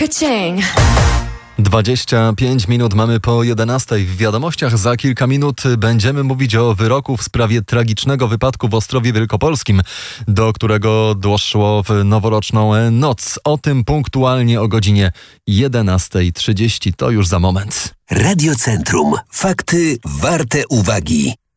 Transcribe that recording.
Ka-ching. 25 minut mamy po 11. W wiadomościach za kilka minut będziemy mówić o wyroku w sprawie tragicznego wypadku w Ostrowie Wielkopolskim, do którego doszło w noworoczną noc. O tym punktualnie o godzinie 11:30. To już za moment. Radio Centrum. Fakty warte uwagi.